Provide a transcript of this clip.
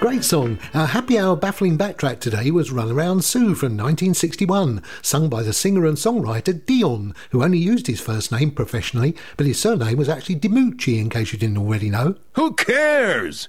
Great song. Our happy hour baffling backtrack today was Run Around Sue from 1961, sung by the singer and songwriter Dion, who only used his first name professionally, but his surname was actually DiMucci, in case you didn't already know. Who cares?